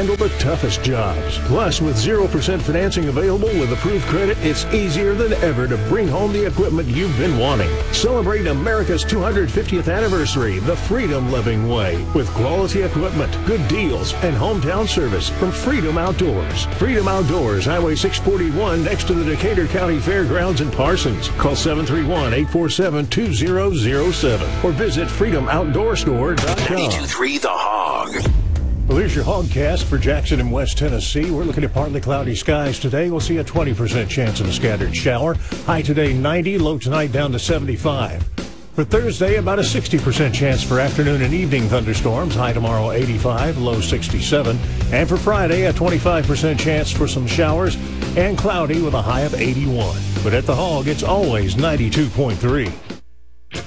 handle the toughest jobs. Plus, with 0% financing available with approved credit, it's easier than ever to bring home the equipment you've been wanting. Celebrate America's 250th anniversary the freedom-loving way with quality equipment, good deals, and hometown service from Freedom Outdoors. Freedom Outdoors, Highway 641 next to the Decatur County Fairgrounds in Parsons. Call 731-847-2007 or visit freedomoutdoorstore.com. 92.3 The Hog. Well, here's your Hogcast for Jackson and West Tennessee. We're looking at partly cloudy skies today. We'll see a 20% chance of a scattered shower. High today 90, low tonight down to 75. For Thursday, about a 60% chance for afternoon and evening thunderstorms. High tomorrow 85, low 67. And for Friday, a 25% chance for some showers and cloudy with a high of 81. But at the Hog, it's always 92.3.